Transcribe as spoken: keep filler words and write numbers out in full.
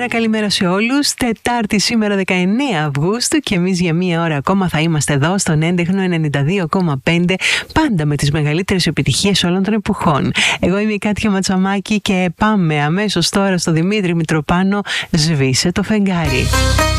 Καλημέρα, καλημέρα σε όλους. Τετάρτη σήμερα δεκαεννέα Αυγούστου και εμείς για μία ώρα ακόμα θα είμαστε εδώ στον έντεχνο ενενήντα δύο κόμμα πέντε, πάντα με τις μεγαλύτερες επιτυχίες όλων των εποχών. Εγώ είμαι η Κάτια Ματσαμάκη και πάμε αμέσως τώρα στο Δημήτρη Μητροπάνο. Σβήσε το φεγγάρι.